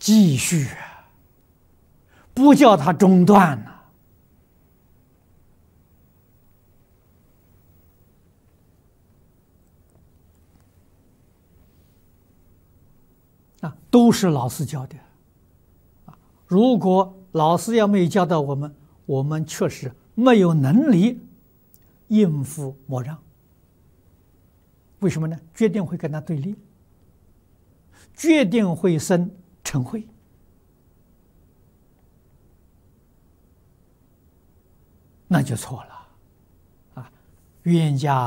继续啊，不叫他中断呐。都是老师教的。如果老师要没有教导我们，我们确实没有能力应付魔障。为什么呢？决定会跟他对立，决定会生嗔恚，那就错了啊！冤家